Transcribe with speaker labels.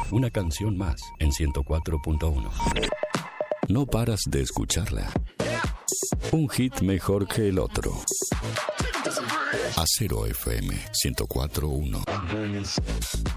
Speaker 1: Una canción más en 104.1. No paras de escucharla. Un hit mejor que el otro. Acero FM 104.1.